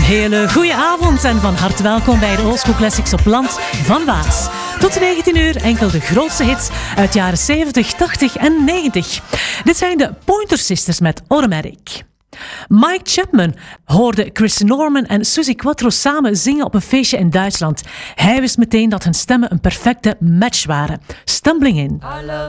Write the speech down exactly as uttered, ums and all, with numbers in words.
hele goede avond en van harte welkom bij de Oldschool Classics op Land van Waas. Tot negentien uur enkel de grootste hits uit jaren zeventig, tachtig en negentig. Dit zijn de Pointer Sisters met Automatic. Mike Chapman hoorde Chris Norman en Suzi Quatro samen zingen op een feestje in Duitsland. Hij wist meteen dat hun stemmen een perfecte match waren. Stumbling In.